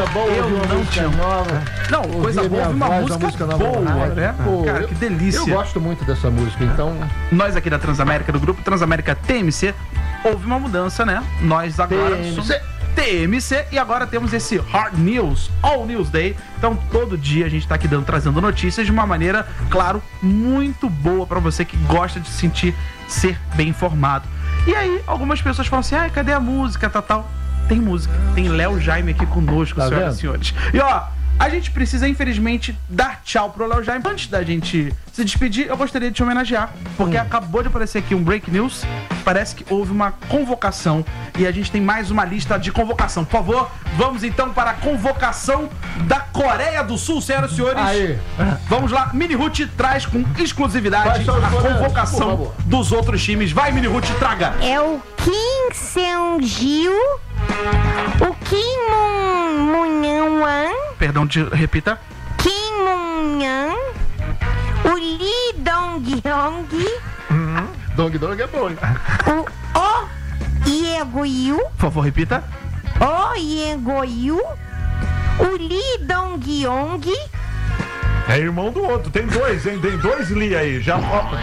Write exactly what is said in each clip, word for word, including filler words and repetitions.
bom ouvir uma não música tinha. nova. Não, coisa boa, ouvir uma voz, música, música boa, nova. né? Pô, Cara, eu- que delícia. Eu gosto muito dessa música, então... Nós aqui da Transamérica, do grupo Transamérica T M C, houve uma mudança, né? Nós agora T M C. somos T M C e agora temos esse Hard News, All News Day. Então todo dia a gente tá aqui dando, trazendo notícias de uma maneira, claro, muito boa pra você que gosta de se sentir, ser bem informado. E aí, algumas pessoas falam assim, ai, cadê a música, tal, tal? Tem música, tem Léo Jaime aqui conosco, Tá senhoras vendo? e senhores. E ó, a gente precisa, infelizmente, dar tchau pro Léo Jaime. Antes da gente se despedir, eu gostaria de te homenagear, porque Hum. acabou de aparecer aqui um break news. Parece que houve uma convocação e a gente tem mais uma lista de convocação. Por favor, vamos então para a convocação da Coreia do Sul, senhoras e senhores. Aí. Vamos lá, Mini Ruth traz com exclusividade Vai, só os a goleiros, por convocação favor. dos outros times. Vai, Mini Ruth, traga. É o Kim Seung-gil, o Kim Moon-young, Perdão, te repita. Kim Moon-young, o Lee Dong-hyung, Dong Dong é bom, hein? o Oh Ye-go-yu, Por favor, repita. Oh Ye-go-yu, o Lee Dong-yong, É irmão do outro, tem dois, hein? Tem dois Lee aí. Já.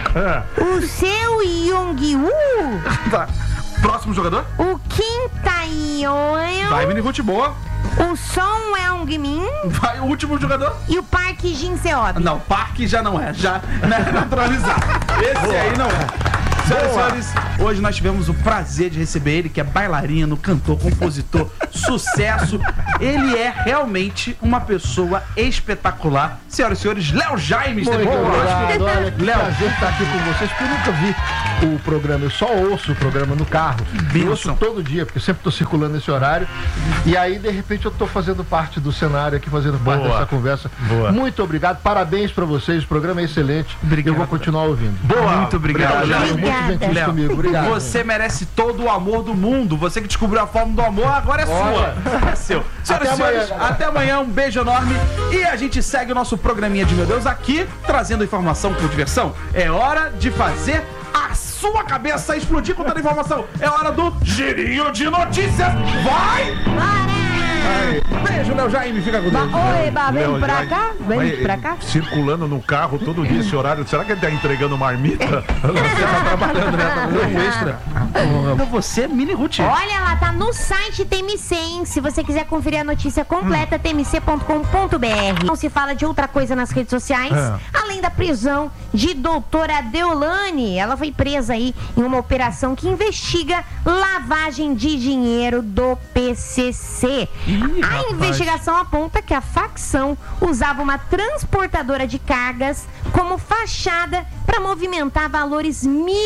É. o Seo Yong-woo, Tá. Próximo jogador. o Kim Tae-yeon, Vai, Mini Ruth, boa. o Son Eung-min Vai, o último jogador. e o Park Jin-seob. Não, Parque já não é, já é naturalizado. Esse aí não é. Senhoras e senhores, hoje nós tivemos o prazer de receber ele, que é bailarino, cantor, compositor, sucesso. Ele é realmente uma pessoa espetacular. Senhoras e senhores, Léo Jaime esteve Muito conosco. obrigado, olha, que Léo. prazer estar aqui com vocês, porque eu nunca vi o programa, eu só ouço o programa no carro. Eu ouço bênção. todo dia, porque eu sempre estou circulando nesse horário. E aí, de repente, eu estou fazendo parte do cenário aqui, fazendo parte Boa. dessa conversa. Boa. Muito obrigado, parabéns para vocês, o programa é excelente. Obrigado. Eu vou continuar ouvindo. Boa. Muito obrigado, Obrigado, Léo. Muito gentil Léo, comigo, obrigado. Você merece todo o amor do mundo. Você que descobriu a fórmula do amor, agora é Olha. sua. É seu. Senhoras e Até senhores, amanhã. até amanhã. Um beijo enorme. E a gente segue o nosso programinha de Meu Deus aqui, trazendo informação com diversão. É hora de fazer a sua cabeça explodir com toda a informação. É hora do girinho de notícias. Vai! Bora! Beijo, Léo Jaime. Fica com Deus. Oi, Eba, vem Léo, pra já- cá, vem mas, pra cá. Circulando no carro todo dia esse horário. Será que ele tá entregando marmita? Você tá trabalhando, né? Tá fazendo um extra. Então você, Mini Ruth. Olha, ela tá no site T M C, hein? Se você quiser conferir a notícia completa, t m c ponto com ponto b r. Não se fala de outra coisa nas redes sociais, É. além da prisão de doutora Deolane. Ela foi presa aí em uma operação que investiga lavagem de dinheiro do P C C. Ih, a rapaz. investigação aponta que a facção usava uma transportadora de cargas como fachada para movimentar valores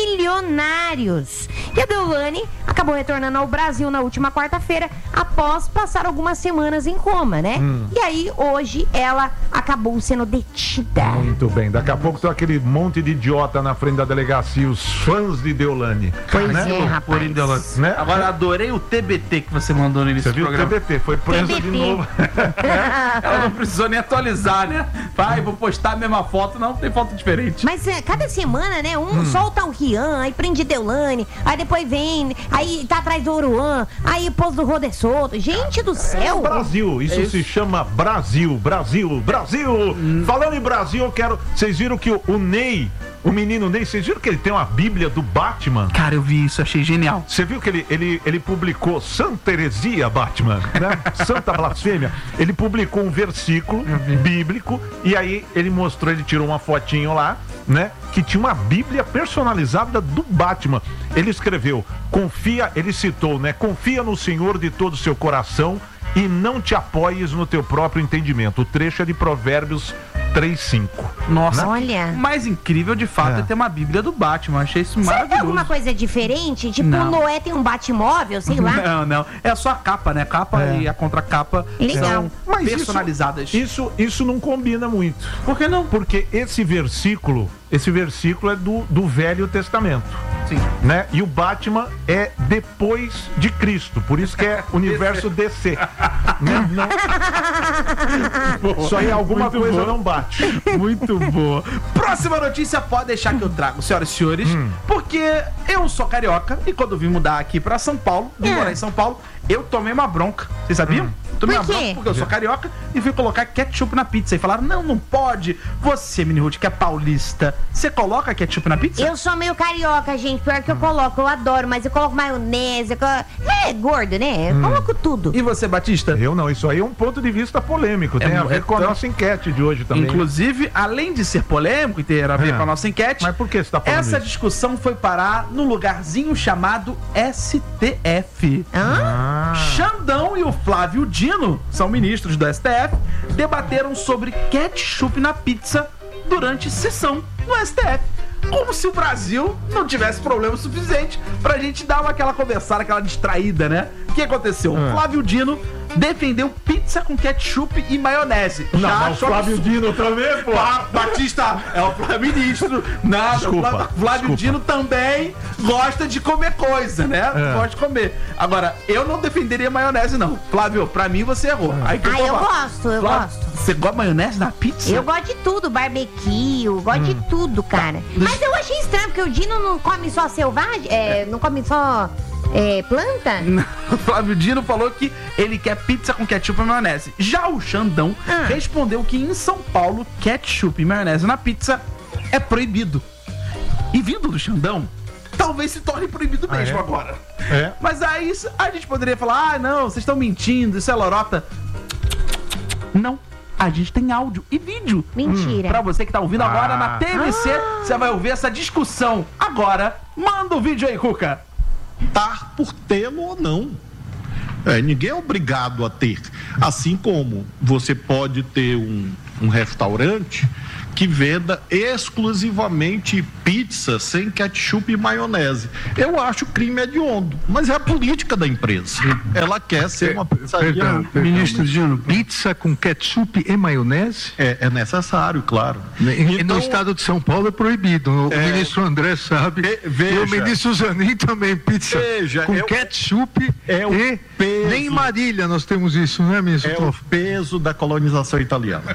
milionários. E a Deolane acabou retornando ao Brasil na última quarta-feira após passar algumas semanas em coma, né? E aí, hoje, ela acabou sendo detida. Muito bem. Daqui a pouco tem aquele monte de idiota na frente da delegacia, os fãs de Deolane. Pois né? é, rapaz. Por Deolane. Né? Agora adorei o T B T que você mandou no início Você do viu o programa. T B T? Foi presa T B T. de novo. Ela não precisou nem atualizar, né? Vai, vou postar a mesma foto. Não, tem foto diferente. Mas é, cada semana, né? Um solta o Rian, aí prende Deolane, aí depois vem, aí tá atrás do Oruan, aí pôs do Roder Solto. Gente do É o céu! Brasil, isso, É isso. se chama Brasil, Brasil, Brasil. Falando em Brasil, eu quero. Vocês viram que o, o Ney, o menino Ney, vocês viram que ele tem uma Bíblia do Batman? Cara, eu vi isso, achei genial. Você viu que ele, ele, ele publicou Santa Heresia Batman, né? Santa Blasfêmia. Ele publicou um versículo bíblico e aí ele mostrou, ele tirou uma fotinho lá, né? Que tinha uma Bíblia personalizada do Batman. Ele escreveu, confia, ele citou, né? Confia no Senhor de todo o seu coração e não te apoies no teu próprio entendimento. O trecho é de Provérbios três, cinco. Nossa, Olha. o mais incrível de fato é, É. ter uma Bíblia do Batman. Achei isso Será que tem maravilhoso. alguma coisa diferente? Tipo, Não. o Noé tem um Batmóvel, sei lá. Não, não. É só a capa, né? Capa É. e a contracapa Legal. são Mas isso- personalizadas. Isso, isso não combina muito. Por que não? Porque esse versículo, esse versículo é do, do Velho Testamento. Sim. Né? E o Batman é depois de Cristo, por isso que é universo D C. Né? Não... Só aí alguma Muito coisa boa. não bate. Muito boa. Próxima notícia, pode deixar que eu trago, senhoras e senhores, Hum. porque eu sou carioca e quando vim mudar aqui pra São Paulo, vim É. morar em São Paulo, eu tomei uma bronca. Vocês sabiam? Tomei Por uma quê? bronca porque eu sou carioca e fui colocar ketchup na pizza. E falaram, não, não pode. Você, Mini Ruth, que é paulista, você coloca ketchup na pizza? Eu sou meio carioca, gente. Pior que eu coloco, eu adoro, mas eu coloco maionese. Eu colo... É gordo, né? Eu coloco tudo. E você, Batista? Eu não, isso aí é um ponto de vista polêmico. Tem É, a ver é com a tão- nossa enquete de hoje também. Inclusive, além de ser polêmico e ter a ver É. com a nossa enquete, Mas por que você tá falando essa isso? discussão foi parar num lugarzinho chamado S T F. Hã? Ah, Xandão e o Flávio Dino, são ministros do S T F, debateram sobre ketchup na pizza durante sessão no S T F. Como se o Brasil não tivesse problema suficiente pra gente dar uma, aquela conversada, aquela distraída, né? O que aconteceu? O Flávio Dino defendeu pizza com ketchup e maionese. não, Já mas o achou Flávio absurdo. Dino também, pô. Ba- Batista é o Flávio ministro. Nada, Desculpa, o Flávio, Flávio desculpa. Dino também gosta de comer coisa, né? É. Gosta de comer. Agora, eu não defenderia maionese, não. Flávio, pra mim você errou. Aí que Ah, eu falar. gosto, eu Flávio, gosto. Você gosta de maionese na pizza? Eu gosto de tudo, barbecue, eu gosto de tudo, cara. Mas eu achei estranho, porque o Dino não come só selvagem, é, não come só é, planta. O Flávio Dino falou que ele quer pizza com ketchup e maionese. Já o Xandão Ah. respondeu que em São Paulo, ketchup e maionese na pizza é proibido. E vindo do Xandão, talvez se torne proibido Ah, mesmo é? agora. É. Mas aí a gente poderia falar, ah, não, vocês estão mentindo, isso é lorota. Não, a gente tem áudio e vídeo. Mentira. Pra você que tá ouvindo agora Ah. na T V C, você vai ouvir essa discussão. Agora, manda o vídeo aí, Cuca. Optar por tê-lo ou não. É, ninguém é obrigado a ter. Assim como você pode ter um, um restaurante que venda exclusivamente pizza sem ketchup e maionese. Eu acho crime hediondo, mas é a política da empresa. Ela quer ser uma pizzaria. Perdão, ministro Dino, pizza com ketchup e maionese? É, é necessário, claro. E Então, no estado de São Paulo é proibido. O É. ministro André sabe. Ve- veja. E o ministro Zanin também, pizza Veja, com é o- ketchup é o e peso. nem em Marília nós temos isso, né, ministro? É o peso da colonização italiana.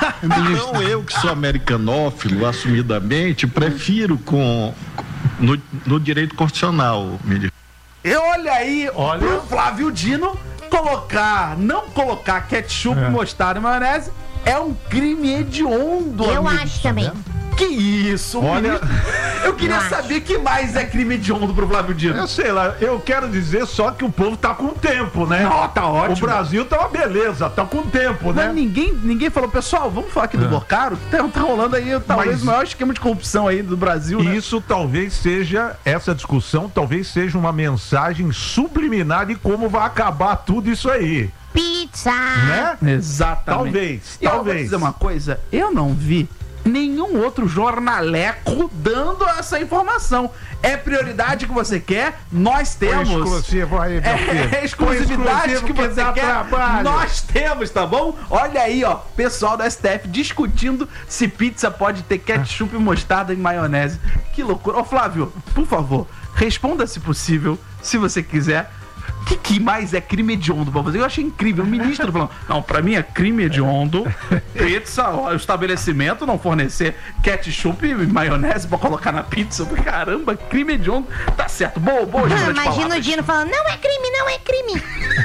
Então eu, que sou americanófilo, assumidamente, prefiro com no, no direito constitucional, ministro. E olha aí, Olha. pro Flávio Dino colocar, não colocar ketchup, É. mostarda e maionese é um crime hediondo, Eu amigo. acho também. Que isso, Olha- ministro? Eu queria Eu acho. saber que mais é crime hediondo pro Flávio Dino. Eu sei lá, eu quero dizer só que o povo tá com tempo, né? Não, tá ótimo. O Brasil tá uma beleza, tá com tempo, Mas né? ninguém, ninguém falou, pessoal, vamos falar aqui do Bocaro, que tá, tá rolando aí talvez Mas- o maior esquema de corrupção aí do Brasil, né? Isso talvez seja, essa discussão talvez seja uma mensagem subliminar de como vai acabar tudo isso aí, Pizza. né? Exatamente. Talvez, E eu vou talvez. dizer uma coisa, eu não vi nenhum outro jornaleco dando essa informação. É prioridade que você quer? Nós temos. Exclusivo aí, meu filho. É exclusividade Exclusivo que que você dá quer? trabalho. Nós temos, tá bom? Olha aí, ó, pessoal do S T F discutindo se pizza pode ter ketchup, mostarda e maionese. Que loucura. Ô, Flávio, por favor, responda se possível, se você quiser. O que, que mais é crime hediondo pra você? Eu achei incrível. O ministro falando, não, pra mim é crime hediondo. Pizza, ó, o estabelecimento não fornecer ketchup e maionese pra colocar na pizza. Caramba, crime hediondo. Tá certo. Boa, boa, Ah, jogo de imagina o palavras. Dino falando, não é crime, não é crime.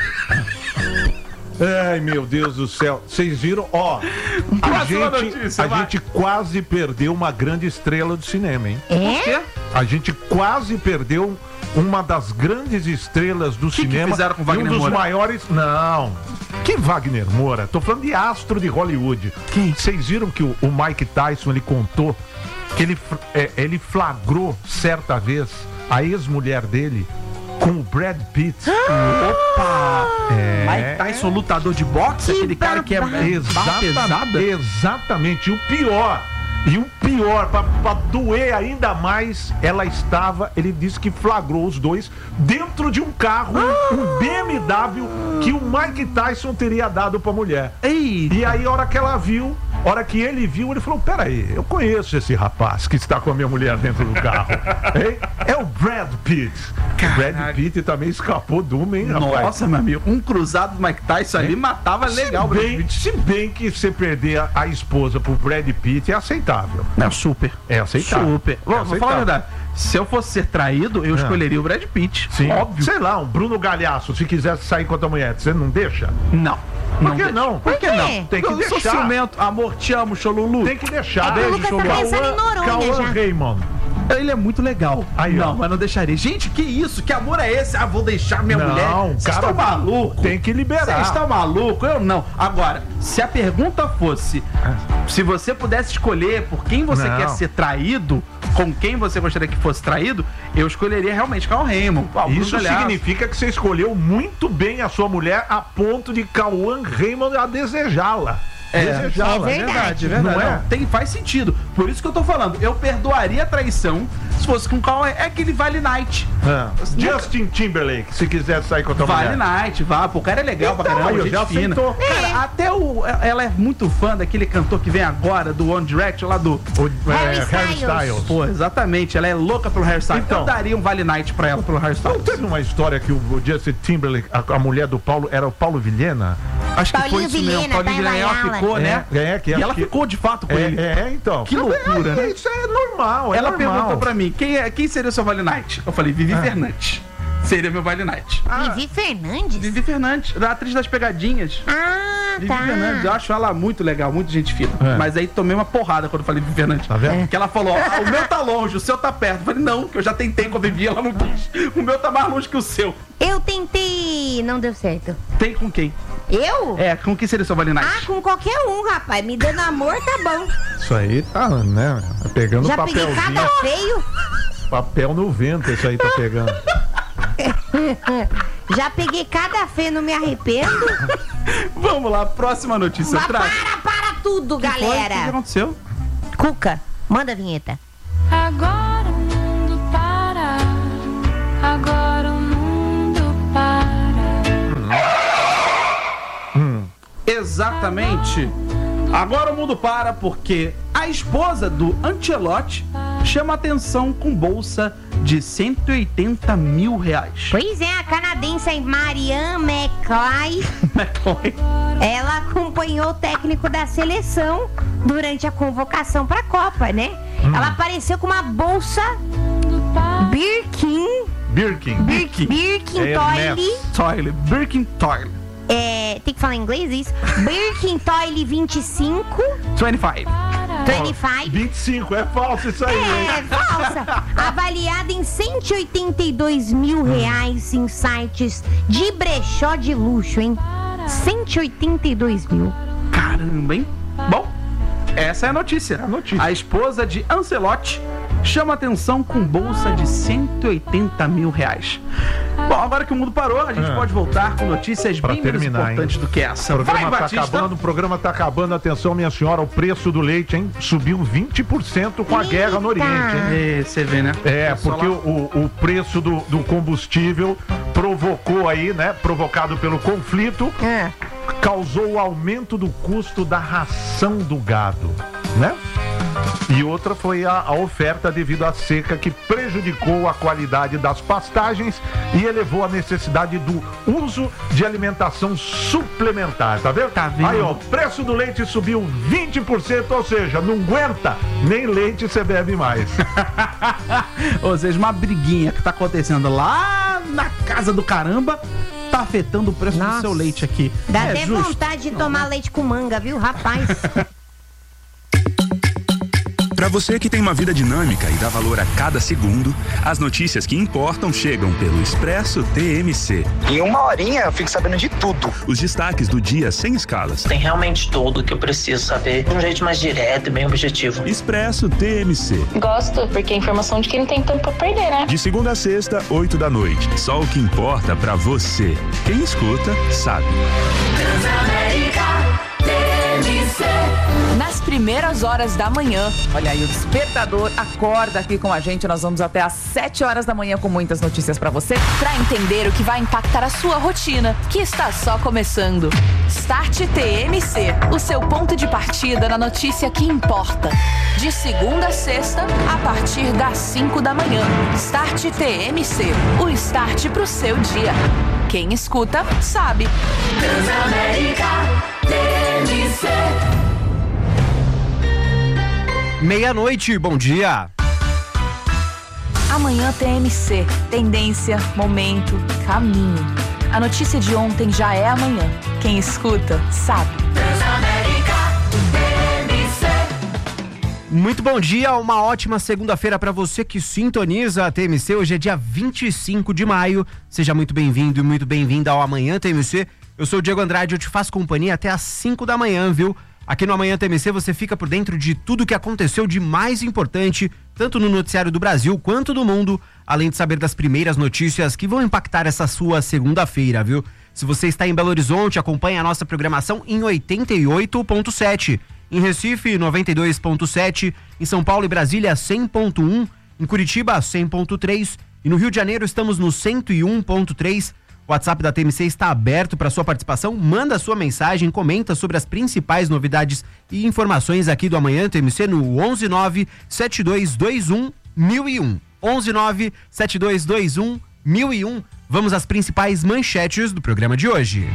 Ai, meu Deus do céu. Vocês viram? Ó, a Próxima gente, notícia, a vai. gente quase perdeu uma grande estrela do cinema, hein? É? A gente quase perdeu uma das grandes estrelas do que cinema. fizeram com e Wagner um dos Moura? maiores. Não. Que Wagner Moura? Tô falando de astro de Hollywood. Quem? Vocês viram que o, o Mike Tyson ele contou que ele, f- é, ele flagrou certa vez a ex-mulher dele com o Brad Pitt. Opa! É. Mike Tyson, lutador de boxe, Que aquele cara que é babado. barra pesada. Exatamente. E o pior, e o pior, pra, pra doer ainda mais, ela estava, ele disse que flagrou os dois dentro de um carro, um B M W, que o Mike Tyson teria dado pra mulher. Ei, E aí, a hora que ela viu, A hora que ele viu, ele falou, peraí, eu conheço esse rapaz que está com a minha mulher dentro do carro. Hein? É o Brad Pitt. O Brad Pitt também escapou de uma, hein, rapaz? Nossa, meu amigo, um cruzado do Mike Tyson ali matava legal o Brad Bem, Pitt. se bem que você perder a, a esposa pro Brad Pitt é aceitável. Não, super. É aceitável. Super. É Vou, vou aceitável. falar a verdade. Se eu fosse ser traído, eu É. escolheria o Brad Pitt. Sim. Óbvio. Sei lá, um Bruno Galhaço, se quisesse sair com a tua mulher, você não deixa? Não. Por que deixa. não? Por que Por não? quê? Tem que eu sou deixar. ciumento. Amor, te amo, Cholulu. Tem que deixar. É que o Lucas tá pensando em Noronha Cauã já. Raymond. Ele é muito legal. Aí, não, ó. mas não deixaria. Gente, que isso? Que amor é esse? Ah, vou deixar minha Não, mulher. Vocês cara, estão malucos? tem que liberar. Vocês estão malucos? Eu não. Agora, se a pergunta fosse se você pudesse escolher por quem você Não. quer ser traído, com quem você gostaria que fosse traído, eu escolheria realmente Cauã Raymond. Ah, o Bruno Isso Galhaço. significa que você escolheu muito bem a sua mulher a ponto de Cauã Raymond a desejá-la. É, Desejá-la. é verdade. É verdade. Não é? Não, tem, faz sentido. Por isso que eu tô falando. Eu perdoaria a traição se fosse com o Cauã. É aquele Vale Night. Ah, Justin Timberlake, se quiser sair com a tua Vale mulher. Night, vá. Pô, o cara é legal Então, pra caramba, aí, eu gente já fina. aceitou. Cara, até o... Ela é muito fã daquele cantor que vem agora, do One Direction, lá do... O, é, Harry Harry Styles. Styles. Pô, exatamente. Ela é louca pelo Harry Styles. Então. Eu daria um Vale Night pra ela, pelo Harry Não Styles. teve uma história que o, o Justin Timberlake, a, a mulher do Paulo, era o Paulo Vilhena? Acho que foi Paulinho isso mesmo. Vilhena, Paulinho tá em Vilhena, ela Layala. ficou, né? É, é, que e ela ela que- ficou de fato com É, ele. é, então. Que loucura, É, né? Isso é normal, é Ela normal. perguntou pra mim, quem, é, quem seria o seu Vale Night? Eu falei, Vivi Fernandes. Seria meu Vale Night. Vivi Fernandes? Vivi Fernandes, da atriz das pegadinhas. Ah, Vivi tá. Fernandes, eu acho ela muito legal, muito gente fina. É. Mas aí tomei uma porrada quando eu falei Vivi Fernandes. Tá vendo? Que ela falou, ó, o meu tá longe, o seu tá perto. Eu falei, não, que eu já tentei com a Vivi, ela não quis. O meu tá mais longe que o seu. Eu tentei, não deu certo. Tem com quem? Eu? É, com quem seria o seu Vale Night? Ah, com qualquer um, rapaz. Me dando amor, tá bom. Isso aí tá, né? Tá pegando Já peguei papelzinho. cada feio. Papel no vento, isso aí tá pegando. Já peguei cada feio, não me arrependo. Vamos lá, próxima notícia. Mas Traz. para, para tudo, Que foi? O que que galera. aconteceu? Cuca, manda a vinheta. Agora o mundo para. Agora o mundo para. Exatamente. Agora o mundo para porque a esposa do Ancelotti chama atenção com bolsa de cento e oitenta mil reais. Pois é, a canadense Marianne McClay, ela acompanhou o técnico da seleção durante a convocação para a Copa, né? Ela apareceu com uma bolsa Birkin, Birkin. Birkin, Birkin É Toile, Toile, Birkin Toile. é, tem que falar em inglês isso? Birkin Toile vinte e cinco, vinte e cinco. vinte e cinco. vinte e cinco, é falso isso aí. hein? É, falsa. Avaliada em cento e oitenta e dois mil reais em sites de brechó de luxo, hein? cento e oitenta e dois mil. Caramba, hein? Bom, essa é a notícia. a notícia. A esposa de Ancelotti chama atenção com bolsa de cento e oitenta mil reais. Bom, agora que o mundo parou, a gente É. pode voltar com notícias Pra bem menos terminar, importantes hein? do que essa. O programa Vai, tá Batista. acabando, o programa tá acabando. Atenção, minha senhora, o preço do leite, hein? Subiu vinte por cento com a Eita. guerra no Oriente, hein? É, você vê, né? É, Só porque lá- o, o preço do, do combustível provocou aí, né? Provocado pelo conflito, É. causou o aumento do custo da ração do gado, né? E outra foi a, a oferta devido à seca que prejudicou a qualidade das pastagens e elevou a necessidade do uso de alimentação suplementar, tá vendo? Tá vendo? Aí, ó, o preço do leite subiu vinte por cento, ou seja, não aguenta, nem leite você bebe mais. Ou seja, uma briguinha que tá acontecendo lá na casa do caramba tá afetando o preço Nossa. do seu leite aqui. Dá é até justo. vontade de tomar leite com manga, viu, rapaz? Para você que tem uma vida dinâmica e dá valor a cada segundo, as notícias que importam chegam pelo Expresso T M C. Em uma horinha eu fico sabendo de tudo. Os destaques do dia sem escalas. Tem realmente tudo que eu preciso saber de um jeito mais direto e bem objetivo. Expresso T M C. Gosto, porque é informação de quem não tem tempo pra perder, né? De segunda a sexta, oito da noite. Só o que importa pra você. Quem escuta, sabe. Nas primeiras primeiras horas da manhã. Olha aí, o Despertador acorda aqui com a gente. Nós vamos até às sete horas da manhã com muitas notícias pra você, pra entender o que vai impactar a sua rotina, que está só começando. Start T M C, o seu ponto de partida na notícia que importa. De segunda a sexta, a partir das cinco da manhã. Start T M C, o start pro seu dia. Quem escuta, sabe. Transamérica T M C. Meia-noite, bom dia. Amanhã T M C, tendência, momento, caminho. A notícia de ontem já é amanhã. Quem escuta, sabe. Transamérica T M C. Muito bom dia, uma ótima segunda-feira para você que sintoniza a T M C. Hoje é dia vinte e cinco de maio. Seja muito bem-vindo e muito bem-vinda ao Amanhã T M C. Eu sou o Diego Andrade, eu te faço companhia até às cinco da manhã, viu? Aqui no Amanhã T M C você fica por dentro de tudo o que aconteceu de mais importante, tanto no noticiário do Brasil quanto do mundo, além de saber das primeiras notícias que vão impactar essa sua segunda-feira, viu? Se você está em Belo Horizonte, acompanhe a nossa programação em oitenta e oito ponto sete, em Recife noventa e dois ponto sete, em São Paulo e Brasília cem ponto um, em Curitiba cem ponto três e no Rio de Janeiro estamos no cento e um ponto três. O WhatsApp da T M C está aberto para sua participação. Manda sua mensagem, comenta sobre as principais novidades e informações aqui do Amanhã T M C no onze nove sete dois dois um mil e um. onze nove sete dois dois um mil e um. Vamos às principais manchetes do programa de hoje.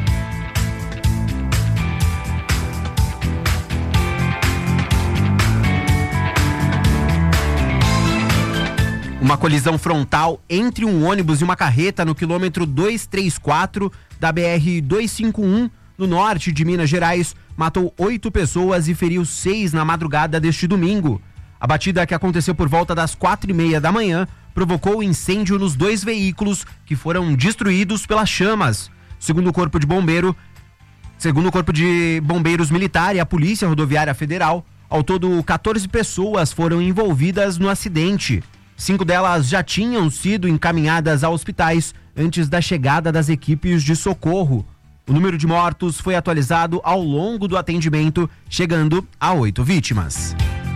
Uma colisão frontal entre um ônibus e uma carreta no quilômetro duzentos e trinta e quatro da B R duzentos e cinquenta e um, no norte de Minas Gerais, matou oito pessoas e feriu seis na madrugada deste domingo. A batida, que aconteceu por volta das quatro e meia da manhã, provocou incêndio nos dois veículos, que foram destruídos pelas chamas. Segundo o Corpo de Bombeiro, segundo o Corpo de Bombeiros Militar e a Polícia Rodoviária Federal, ao todo quatorze pessoas foram envolvidas no acidente. Cinco delas já tinham sido encaminhadas a hospitais antes da chegada das equipes de socorro. O número de mortos foi atualizado ao longo do atendimento, chegando a oito vítimas.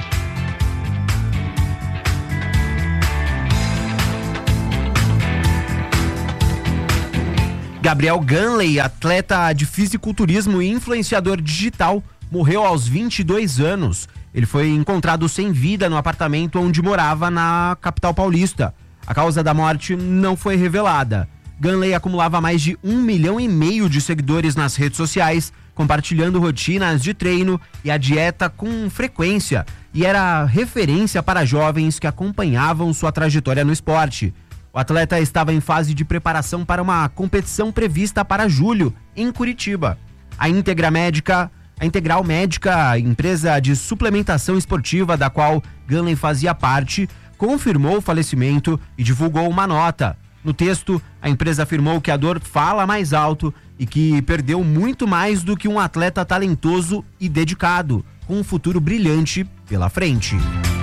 Gabriel Ganley, atleta de fisiculturismo e influenciador digital, morreu aos vinte e dois anos. Ele foi encontrado sem vida no apartamento onde morava na capital paulista. A causa da morte não foi revelada. Ganley acumulava mais de um milhão e meio de seguidores nas redes sociais, compartilhando rotinas de treino e a dieta com frequência, e era referência para jovens que acompanhavam sua trajetória no esporte. O atleta estava em fase de preparação para uma competição prevista para julho, em Curitiba. A Integra Médica... A Integral Médica, empresa de suplementação esportiva da qual Ganley fazia parte, confirmou o falecimento e divulgou uma nota. No texto, a empresa afirmou que a dor fala mais alto e que perdeu muito mais do que um atleta talentoso e dedicado, com um futuro brilhante pela frente.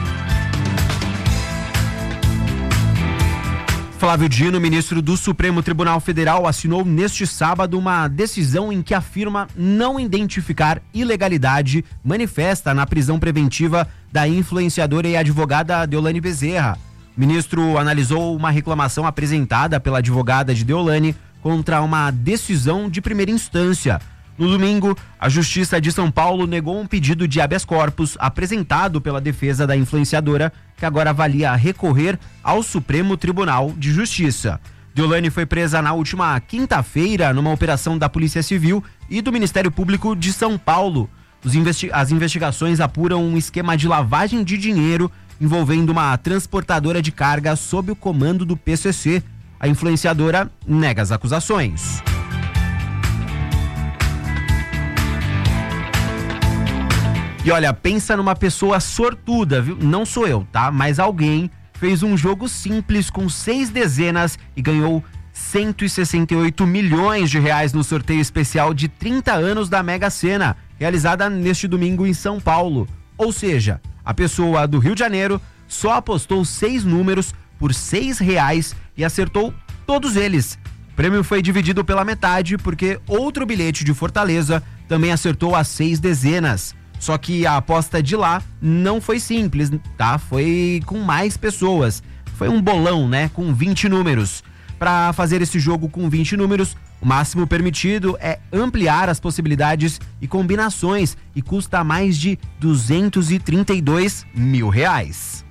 Flávio Dino, ministro do Supremo Tribunal Federal, assinou neste sábado uma decisão em que afirma não identificar ilegalidade manifesta na prisão preventiva da influenciadora e advogada Deolane Bezerra. O ministro analisou uma reclamação apresentada pela advogada de Deolane contra uma decisão de primeira instância. No domingo, a Justiça de São Paulo negou um pedido de habeas corpus apresentado pela defesa da influenciadora, que agora avalia recorrer ao Supremo Tribunal de Justiça. Deolane foi presa na última quinta-feira numa operação da Polícia Civil e do Ministério Público de São Paulo. Os investi- as investigações apuram um esquema de lavagem de dinheiro envolvendo uma transportadora de carga sob o comando do P C C. A influenciadora nega as acusações. E olha, pensa numa pessoa sortuda, viu? Não sou eu, tá? Mas alguém fez um jogo simples com seis dezenas e ganhou cento e sessenta e oito milhões de reais no sorteio especial de trinta anos da Mega Sena, realizada neste domingo em São Paulo. Ou seja, a pessoa do Rio de Janeiro só apostou seis números por seis reais e acertou todos eles. O prêmio foi dividido pela metade porque outro bilhete de Fortaleza também acertou as seis dezenas. Só que a aposta de lá não foi simples, tá? Foi com mais pessoas. Foi um bolão, né? Com vinte números. Para fazer esse jogo com vinte números, o máximo permitido é ampliar as possibilidades e combinações e custa mais de duzentos e trinta e dois mil reais.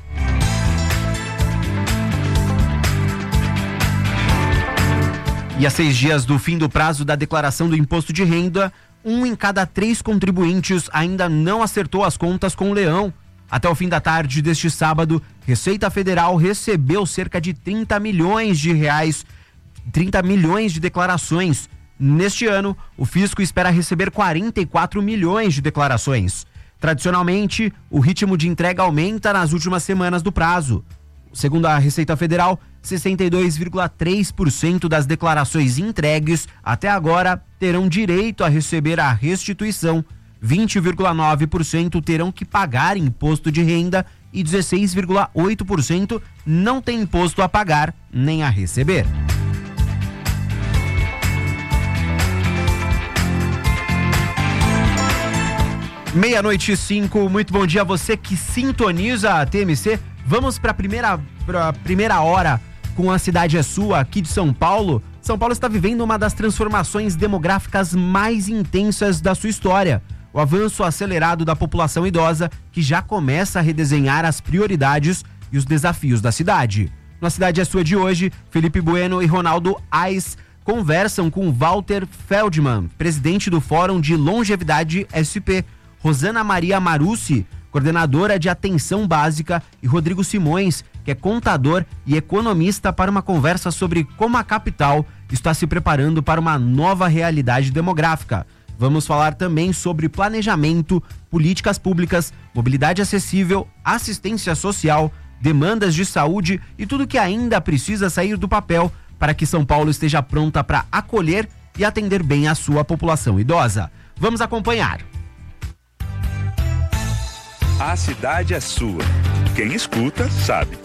E a seis dias do fim do prazo da declaração do imposto de renda, um em cada três contribuintes ainda não acertou as contas com o Leão. Até o fim da tarde deste sábado, Receita Federal recebeu cerca de trinta milhões de reais, trinta milhões de declarações. Neste ano, o fisco espera receber quarenta e quatro milhões de declarações. Tradicionalmente, o ritmo de entrega aumenta nas últimas semanas do prazo. Segundo a Receita Federal, sessenta e dois vírgula três por cento das declarações entregues até agora terão direito a receber a restituição, vinte vírgula nove por cento terão que pagar imposto de renda e dezesseis vírgula oito por cento não tem imposto a pagar nem a receber. Meia-noite e cinco, muito bom dia a você que sintoniza a T M C. Vamos para a primeira, pra primeira hora com A Cidade é Sua, aqui de São Paulo. São Paulo está vivendo uma das transformações demográficas mais intensas da sua história. O avanço acelerado da população idosa, que já começa a redesenhar as prioridades e os desafios da cidade. Na Cidade é Sua de hoje, Felipe Bueno e Ronaldo Ais conversam com Walter Feldman, presidente do Fórum de Longevidade S P, Rosana Maria Marussi, coordenadora de Atenção Básica, e Rodrigo Simões, que é contador e economista, para uma conversa sobre como a capital está se preparando para uma nova realidade demográfica. Vamos falar também sobre planejamento, políticas públicas, mobilidade acessível, assistência social, demandas de saúde e tudo que ainda precisa sair do papel para que São Paulo esteja pronta para acolher e atender bem a sua população idosa. Vamos acompanhar. A cidade é sua. Quem escuta, sabe.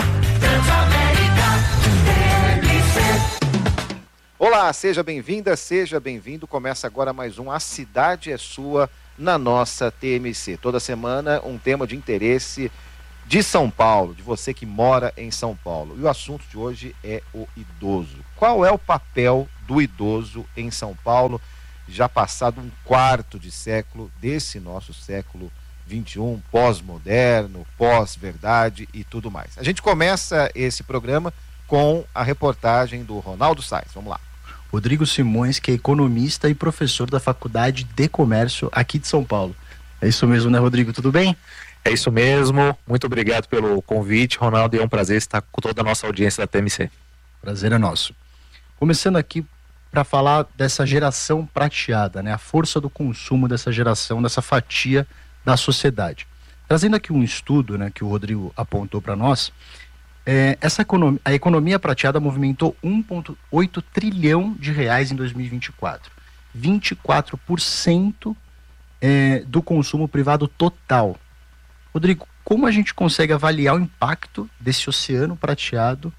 Olá, seja bem-vinda, seja bem-vindo. Começa agora mais um A Cidade é Sua na nossa T M C. Toda semana um tema de interesse de São Paulo, de você que mora em São Paulo. E o assunto de hoje é o idoso. Qual é o papel do idoso em São Paulo, já passado um quarto de século desse nosso século vinte e um, pós-moderno, pós-verdade e tudo mais. A gente começa esse programa com a reportagem do Ronaldo Sais. Vamos lá. Rodrigo Simões, que é economista e professor da Faculdade de Comércio aqui de São Paulo. É isso mesmo, né, Rodrigo? Tudo bem? É isso mesmo. Muito obrigado pelo convite, Ronaldo. É um prazer estar com toda a nossa audiência da T M C. Prazer é nosso. Começando aqui para falar dessa geração prateada, né? A força do consumo dessa geração, dessa fatia da sociedade. Trazendo aqui um estudo, né, que o Rodrigo apontou para nós, é, essa economia, a economia prateada movimentou um vírgula oito trilhão de reais em dois mil e vinte e quatro. vinte e quatro por cento é, do consumo privado total. Rodrigo, como a gente consegue avaliar o impacto desse oceano prateado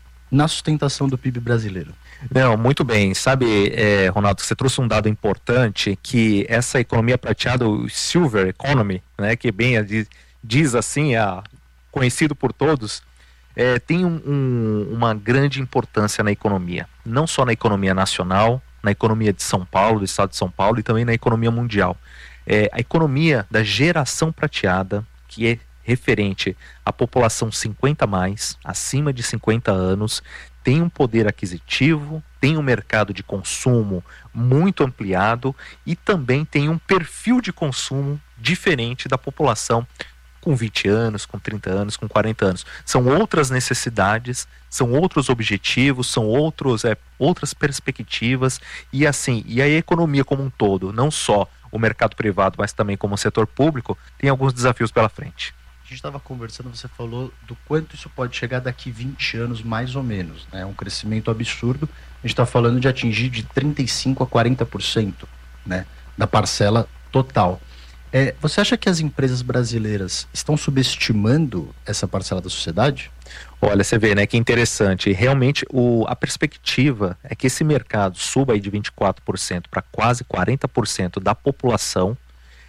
na sustentação do P I B brasileiro? Não, muito bem. Sabe, é, Ronaldo, você trouxe um dado importante, que essa economia prateada, o Silver Economy, né, que bem diz assim, a, conhecido por todos, é, tem um, um, uma grande importância na economia. Não só na economia nacional, na economia de São Paulo, do estado de São Paulo, e também na economia mundial. É, a economia da geração prateada, que é referente à população cinquenta a mais, acima de cinquenta anos, tem um poder aquisitivo, tem um mercado de consumo muito ampliado e também tem um perfil de consumo diferente da população com vinte anos, com trinta anos, com quarenta anos. São outras necessidades, são outros objetivos, são outros, é, outras perspectivas e assim, e a economia como um todo, não só o mercado privado, mas também como o setor público, tem alguns desafios pela frente. A gente estava conversando, você falou do quanto isso pode chegar daqui vinte anos, mais ou menos, né? Um crescimento absurdo. A gente está falando de atingir de trinta e cinco a quarenta por cento, né, da parcela total. É, você acha que as empresas brasileiras estão subestimando essa parcela da sociedade? Olha, você vê, né, que interessante. Realmente, o, a perspectiva é que esse mercado suba aí de vinte e quatro por cento para quase quarenta por cento da população.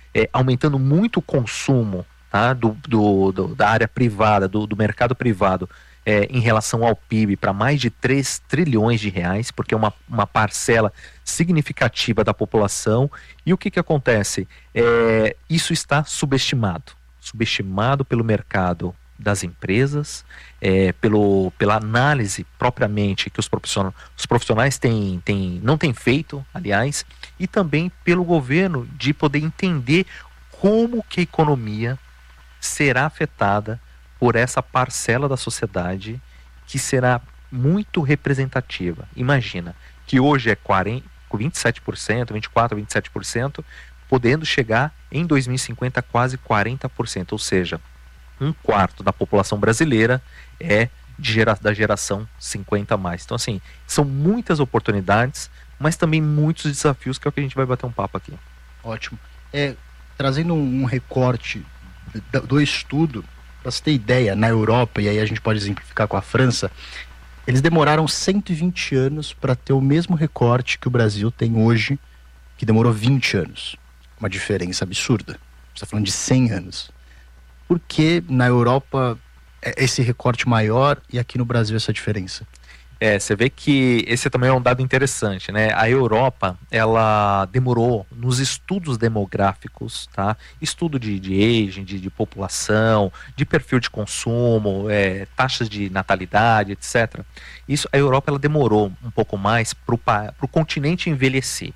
é, aumentando muito o consumo, tá, do, do, do, da área privada, do, do mercado privado, é, em relação ao P I B para mais de três trilhões de reais, porque é uma, uma parcela significativa da população. E o que, que acontece? É, isso está subestimado, subestimado pelo mercado das empresas, é, pelo, pela análise propriamente que os profissionais, os profissionais têm, têm, não têm feito, aliás, e também pelo governo de poder entender como que a economia será afetada por essa parcela da sociedade que será muito representativa. Imagina que hoje é quarenta, vinte e sete por cento, vinte e quatro por cento, vinte e sete por cento, podendo chegar em dois mil e cinquenta a quase quarenta por cento, ou seja, um quarto da população brasileira é de gera, da geração cinquenta a mais. Então, assim, são muitas oportunidades, mas também muitos desafios, que é o que a gente vai bater um papo aqui. Ótimo. É, trazendo um, um recorte do, do estudo, para você ter ideia, na Europa, e aí a gente pode exemplificar com a França, eles demoraram cento e vinte anos para ter o mesmo recorte que o Brasil tem hoje, que demorou vinte anos. Uma diferença absurda. Você está falando de cem anos. Por que na Europa é esse recorte maior e aqui no Brasil essa diferença? É, você vê que esse também é um dado interessante, né? A Europa, ela demorou nos estudos demográficos, tá? Estudo de, de aging, de, de população, de perfil de consumo, é, taxas de natalidade, etcétera. Isso, a Europa, ela demorou um pouco mais para o continente envelhecer.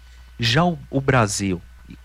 Já o, o Brasil,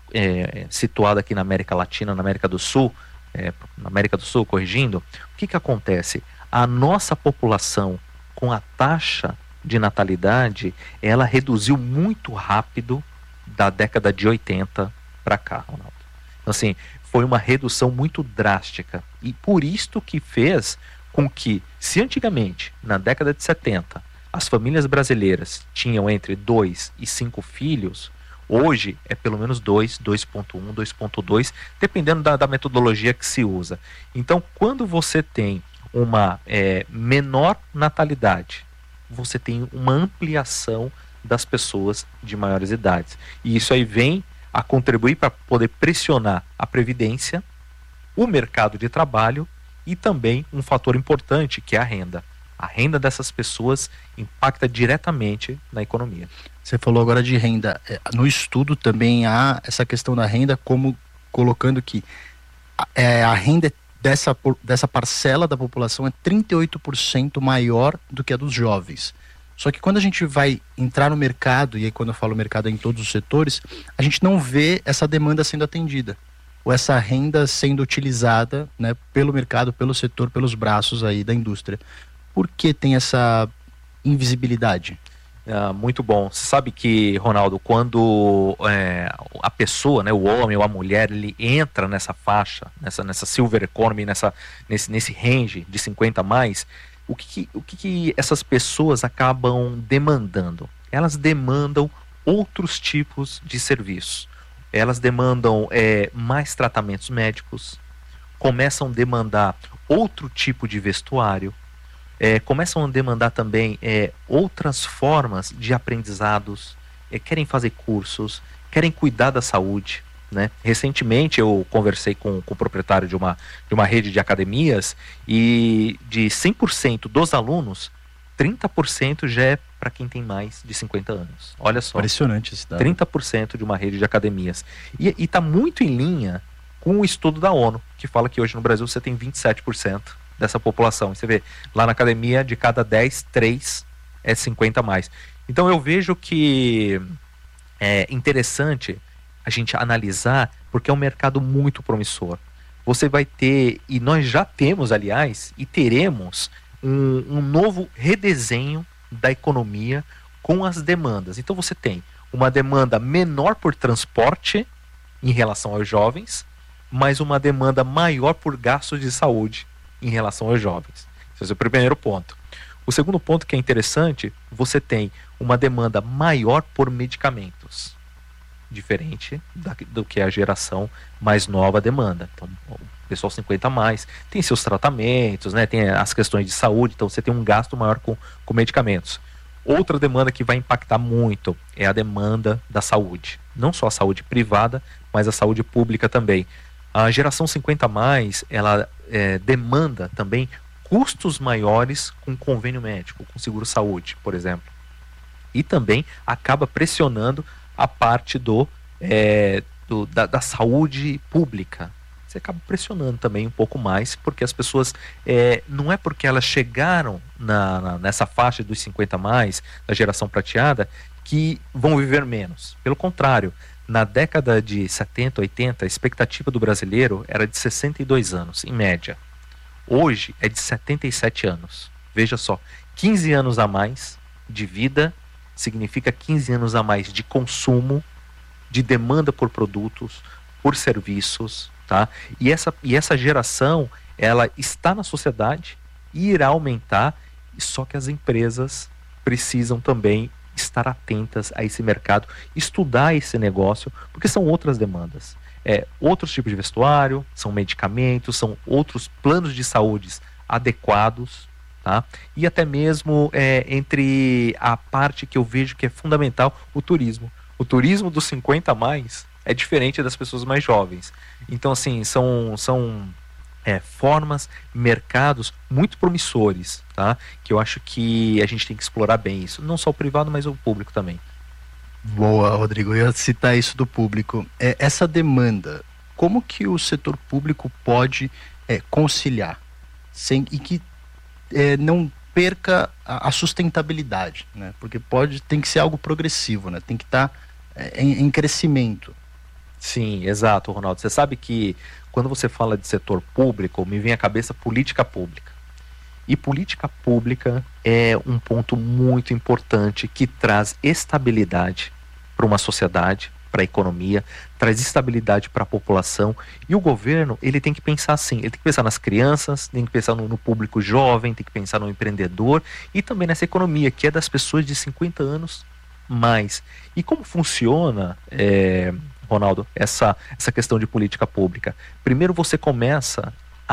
é, situado aqui na América Latina, na América do Sul, é, na América do Sul, corrigindo, o que que acontece? A nossa população, com a taxa de natalidade, ela reduziu muito rápido da década de oitenta para cá, Ronaldo. Então, assim, foi uma redução muito drástica. E por isto que fez com que, se antigamente, na década de setenta, as famílias brasileiras tinham entre dois e cinco filhos, hoje é pelo menos dois, dois ponto um, dois ponto dois, dependendo da, da metodologia que se usa. Então, quando você tem uma é, menor natalidade, você tem uma ampliação das pessoas de maiores idades. E isso aí vem a contribuir para poder pressionar a previdência, o mercado de trabalho e também um fator importante, que é a renda. A renda dessas pessoas impacta diretamente na economia. Você falou agora de renda. No estudo também há essa questão da renda, como colocando que é, a renda dessa, dessa parcela da população é trinta e oito por cento maior do que a dos jovens. Só que quando a gente vai entrar no mercado, e aí quando eu falo mercado é em todos os setores, a gente não vê essa demanda sendo atendida, ou essa renda sendo utilizada, né, pelo mercado, pelo setor, pelos braços aí da indústria. Por que tem essa invisibilidade? Ah, muito bom. Você sabe que, Ronaldo, quando é, a pessoa, né, o homem ou a mulher, ele entra nessa faixa, nessa, nessa silver economy, nessa, nesse, nesse range de cinquenta a mais, o que, o que, que essas pessoas acabam demandando? Elas demandam outros tipos de serviços. Elas demandam é, mais tratamentos médicos, começam a demandar outro tipo de vestuário, É, começam a demandar também é, outras formas de aprendizados, é, querem fazer cursos, querem cuidar da saúde, né? Recentemente eu conversei com, com o proprietário de uma, de uma rede de academias, e de cem por cento dos alunos, trinta por cento já é para quem tem mais de cinquenta anos. Olha só. Impressionante esse dado. trinta por cento de uma rede de academias. E está muito em linha com o estudo da ONU, que fala que hoje no Brasil você tem vinte e sete por cento dessa população. Você vê, lá na academia, de cada dez, três é cinquenta a mais. Então eu vejo que é interessante a gente analisar, porque é um mercado muito promissor. Você vai ter, e nós já temos, aliás, e teremos um, um novo redesenho da economia com as demandas. Então você tem uma demanda menor por transporte em relação aos jovens, mas uma demanda maior por gastos de saúde em relação aos jovens. Esse é o primeiro ponto. O segundo ponto que é interessante, você tem uma demanda maior por medicamentos, diferente da, do que a geração mais nova demanda. Então, o pessoal cinquenta a mais tem seus tratamentos, né, tem as questões de saúde, então você tem um gasto maior com, com medicamentos. Outra demanda que vai impactar muito é a demanda da saúde. não só a saúde privada, mas a saúde pública também. A geração cinquenta mais, ela é, demanda também custos maiores com convênio médico, com seguro-saúde, por exemplo. E também acaba pressionando a parte do, é, do, da, da saúde pública. Você acaba pressionando também um pouco mais, porque as pessoas, é, não é porque elas chegaram na, na, nessa faixa dos cinquenta mais, da geração prateada, que vão viver menos. Pelo contrário, na década de setenta, oitenta, a expectativa do brasileiro era de sessenta e dois anos, em média. Hoje é de setenta e sete anos. Veja só, quinze anos a mais de vida significa quinze anos a mais de consumo, de demanda por produtos, por serviços, tá? E essa, e essa geração, ela está na sociedade e irá aumentar, só que as empresas precisam também estar atentas a esse mercado, estudar esse negócio, porque são outras demandas. É, outros tipos de vestuário, são medicamentos, são outros planos de saúde adequados, tá? E até mesmo é, entre a parte que eu vejo que é fundamental, o turismo. O turismo dos cinquenta a mais é diferente das pessoas mais jovens. Então, assim, são, são é, formas, mercados muito promissores, tá? Que eu acho que a gente tem que explorar bem isso. Não só o privado, mas o público também. Boa, Rodrigo. Eu ia citar isso do público. É, essa demanda, como que o setor público pode é, conciliar sem, e que é, não perca a, a sustentabilidade, né? Porque pode, tem que ser algo progressivo, né? Tem que estar tá, é, em, em crescimento. Sim, exato, Ronaldo. Você sabe que quando você fala de setor público, me vem à cabeça política pública. E política pública é um ponto muito importante que traz estabilidade para uma sociedade, para a economia, traz estabilidade para a população. E o governo, ele tem que pensar assim, ele tem que pensar nas crianças, tem que pensar no, no público jovem, tem que pensar no empreendedor e também nessa economia, que é das pessoas de cinquenta anos mais. E como funciona, é, Ronaldo, essa, essa questão de política pública? Primeiro você começa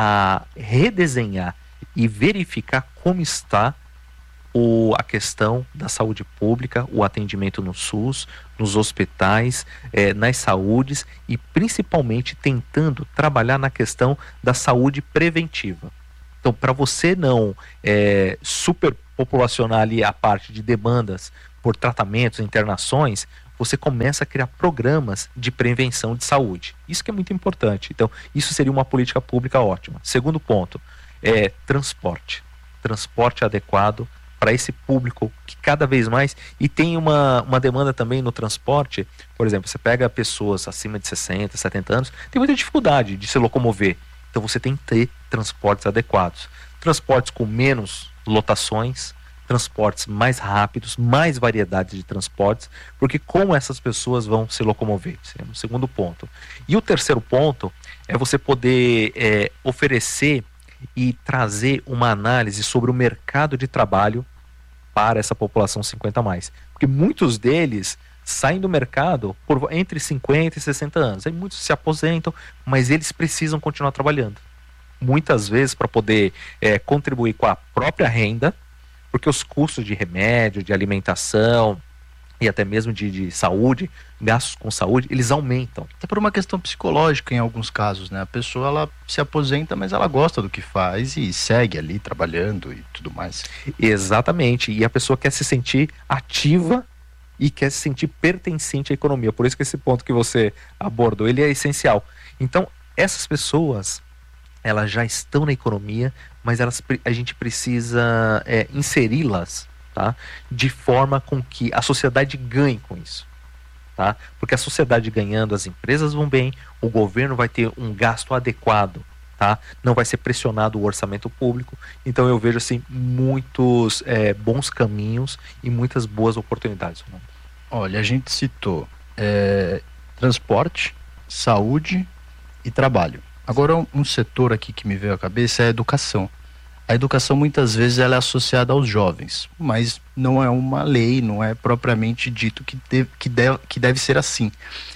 a redesenhar e verificar como está o, a questão da saúde pública, o atendimento no SUS, nos hospitais, eh, nas saúdes e principalmente tentando trabalhar na questão da saúde preventiva. Então, para você não eh, superpopulacionar ali a parte de demandas por tratamentos, internações, você começa a criar programas de prevenção de saúde. Isso que é muito importante. Então, isso seria uma política pública ótima. Segundo ponto, é transporte. Transporte adequado para esse público que cada vez mais... E tem uma, uma demanda também no transporte. Por exemplo, você pega pessoas acima de sessenta, setenta anos, tem muita dificuldade de se locomover. Então você tem que ter transportes adequados. Transportes com menos lotações, transportes mais rápidos, mais variedades de transportes, porque como essas pessoas vão se locomover? Esse é o segundo ponto. E o terceiro ponto é você poder é, oferecer e trazer uma análise sobre o mercado de trabalho para essa população cinquenta a mais. Porque muitos deles saem do mercado por entre cinquenta e sessenta anos. Aí muitos se aposentam, mas eles precisam continuar trabalhando. Muitas vezes para poder é, contribuir com a própria renda, porque os custos de remédio, de alimentação e até mesmo de, de saúde, gastos com saúde, eles aumentam. Até por uma questão psicológica em alguns casos, né? A pessoa, ela se aposenta, mas ela gosta do que faz e segue ali trabalhando e tudo mais. Exatamente, e a pessoa quer se sentir ativa e quer se sentir pertencente à economia. Por isso que esse ponto que você abordou, ele é essencial. Então, essas pessoas, elas já estão na economia, mas elas, a gente precisa é, inseri-las, tá? De forma com que a sociedade ganhe com isso, tá? Porque a sociedade ganhando, as empresas vão bem, o governo vai ter um gasto adequado, tá? Não vai ser pressionado o orçamento público. Então eu vejo assim muitos é, bons caminhos e muitas boas oportunidades. Olha, a gente citou é, transporte, saúde e trabalho. Agora um, um setor aqui que me veio à cabeça é a educação. A educação muitas vezes ela é associada aos jovens, mas não é uma lei, não é propriamente dito que deve, que deve, que deve ser assim.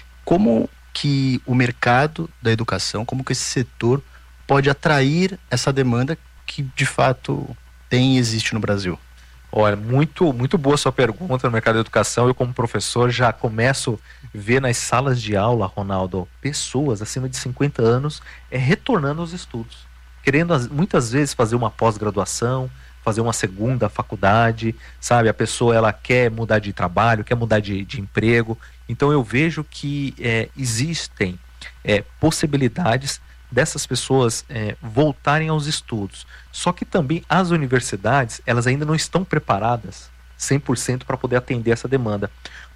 Como que o mercado da educação, como que esse setor pode atrair essa demanda que de fato tem e existe no Brasil? Olha, muito, muito boa sua pergunta no mercado da educação. Eu como professor já começo vê nas salas de aula, Ronaldo, pessoas acima de cinquenta anos é, retornando aos estudos, querendo as- muitas vezes fazer uma pós-graduação, fazer uma segunda faculdade, sabe? A pessoa ela quer mudar de trabalho, quer mudar de, de emprego. Então eu vejo que é, existem é, possibilidades dessas pessoas é, voltarem aos estudos. Só que também as universidades, elas ainda não estão preparadas cem por cento para poder atender essa demanda.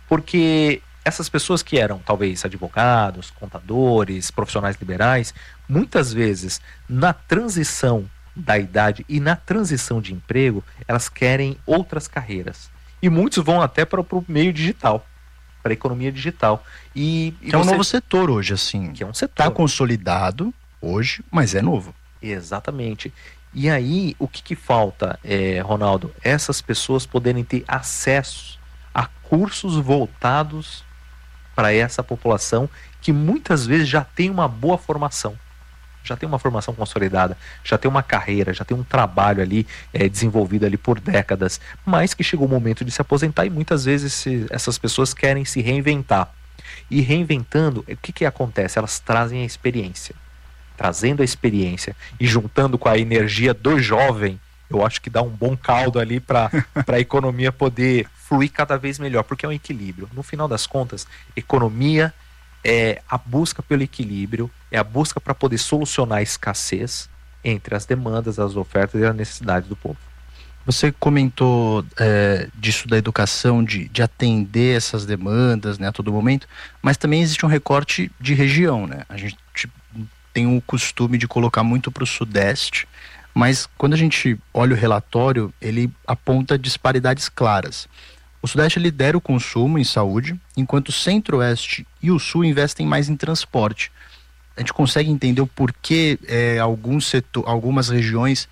Porque essas pessoas que eram talvez advogados, contadores, profissionais liberais, muitas vezes na transição da idade e na transição de emprego, elas querem outras carreiras. E muitos vão até para o meio digital, para a economia digital. E, e Que é um você- novo setor hoje, assim. Que é um setor. Está consolidado hoje, mas é novo. Exatamente. E aí, o que, que falta, é, Ronaldo? Essas pessoas poderem ter acesso a cursos voltados para essa população que muitas vezes já tem uma boa formação, já tem uma formação consolidada, já tem uma carreira, já tem um trabalho ali é, desenvolvido ali por décadas, mas que chegou o momento de se aposentar e muitas vezes se- essas pessoas querem se reinventar. E reinventando, o que, que acontece? Elas trazem a experiência. Trazendo a experiência e juntando com a energia do jovem, eu acho que dá um bom caldo ali para a economia poder fluir cada vez melhor, porque é um equilíbrio. No final das contas, economia é a busca pelo equilíbrio, é a busca para poder solucionar a escassez entre as demandas, as ofertas e as necessidades do povo. Você comentou é, disso da educação, de, de atender essas demandas, né, a todo momento, mas também existe um recorte de região, né? A gente tipo, tem o costume de colocar muito para o Sudeste, mas quando a gente olha o relatório, ele aponta disparidades claras. O Sudeste lidera o consumo em saúde, enquanto o Centro-Oeste e o Sul investem mais em transporte. A gente consegue entender o porquê é, alguns setor, algumas regiões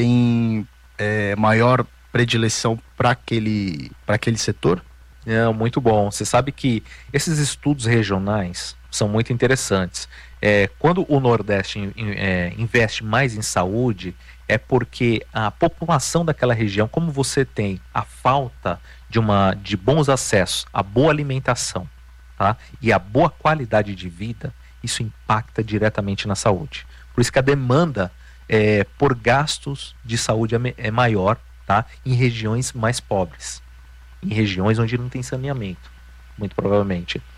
têm é, maior predileção para aquele, para aquele setor? É, muito bom. Você sabe que esses estudos regionais são muito interessantes. É, quando o Nordeste in- in- é, investe mais em saúde, é porque a população daquela região, como você tem a falta de, uma, de bons acessos à boa alimentação, tá? E a boa qualidade de vida, isso impacta diretamente na saúde. Por isso que a demanda é, por gastos de saúde é, me- é maior, tá? Em regiões mais pobres, em regiões onde não tem saneamento, muito provavelmente.